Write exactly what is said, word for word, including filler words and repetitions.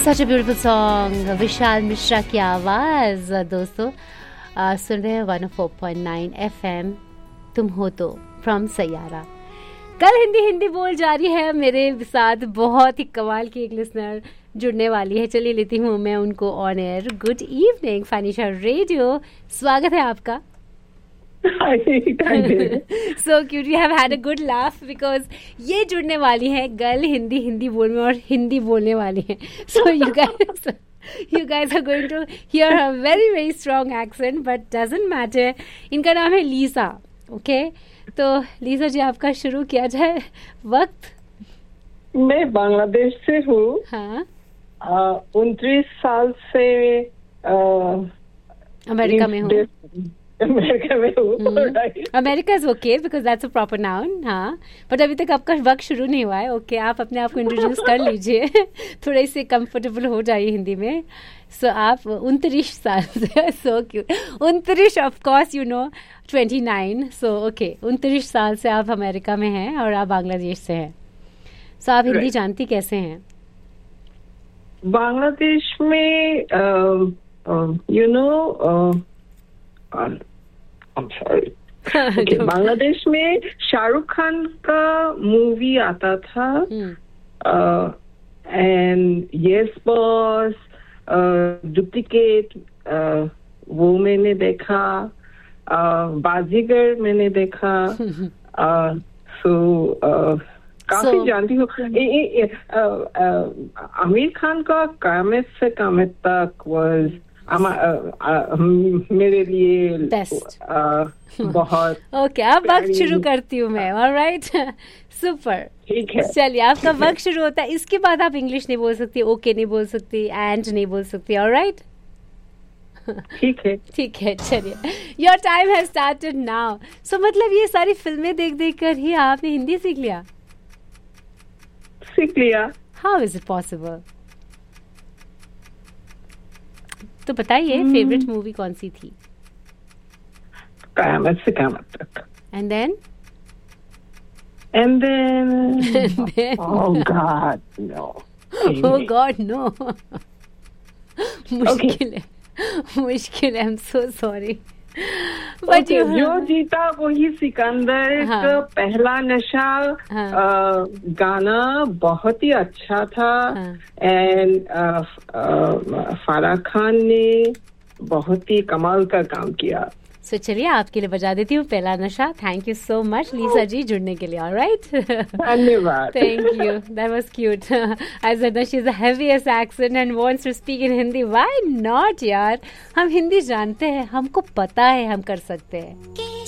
Such a beautiful song, Vishal Mishra की आवाज़। दोस्तों आ, सुन रहे हैं one O four point nine F M तुम हो तो फ्रॉम सैयारा। कल हिंदी हिंदी बोल जारी है। मेरे साथ बहुत ही कमाल की एक लिसनर जुड़ने वाली है। चलिए लेती हूँ मैं उनको on air. Good evening फानिशा radio, स्वागत है आपका। So cute, you have had a good laugh because ये जुड़ने वाली है गर्ल हिंदी हिंदी बोलने और हिंदी बोलने वाली है। So you guys you guys are going to hear a very very strong accent, but doesn't matter. इनका नाम है लीसा। Okay okay? तो लीसा जी आपका शुरू किया जाए वक्त। मैं बांग्लादेश से हूँ। हाँ, उनतीस साल से अमेरिका में हूँ। अमेरिका में हूँ। America is okay because that's a proper noun. हाँ, बट अभी तक आपका वक्त शुरू नहीं हुआ है। ओके okay, आप अपने आप को इंट्रोड्यूस कर लीजिए। थोड़े से कंफर्टेबल हो जाइए हिंदी में। सो so, आप उनतीस साल से, सो क्यूट, उनतीस of course you know twenty nine. So okay, उनतीस साल से आप अमेरिका में हैं और आप बांग्लादेश से हैं। सो so, आप हिंदी जानती कैसे हैं? बांग्लादेश में you know I'm sorry. Okay, Bangladesh में शाहरुख खान का मूवी आता था एंड यस बॉस, डुप्लीकेट, वो मैंने देखा, uh, बाजीगर मैंने देखा। सो uh, so, uh, काफी so, जानती हूँ। आमिर खान का कामत से कामत तक was आमा, आ, आ, मेरे लिए बेस्ट बहुत। ओके, अब वक्त शुरू करती हूँ मैं। ऑलराइट, सुपर, ठीक है। चलिए आपका वक्त शुरू होता है। इसके बाद आप इंग्लिश नहीं बोल सकती, ओके नहीं बोल सकती, एंड नहीं बोल सकती। ऑलराइट, ठीक है ठीक है। चलिए, your time has started now. सो मतलब ये सारी फिल्में देख देख कर ही आपने हिंदी सीख लिया? सीख लिया। How is it possible? तो बताइए फेवरेट मूवी कौन सी थी? कयामत से कयामत तक। And then and then oh God no, oh God no. मुश्किल है, मुश्किल है। I am so sorry. But जो जीता वही सिकंदर। हाँ. का पहला नशा। हाँ. uh, गाना बहुत ही अच्छा था। एंड हाँ. uh, uh, फराह खान ने बहुत ही कमाल का काम किया। सो so, चलिए आपके लिए बजा देती हूँ पहला नशा। थैंक यू सो मच लीसा जी जुड़ने के लिए। ऑलराइट, धन्यवाद। Thank you, that was cute. I said she is the heaviest accent and wants to speak in Hindi. Why not यार, हम हिंदी जानते हैं, हमको पता है हम कर सकते हैं।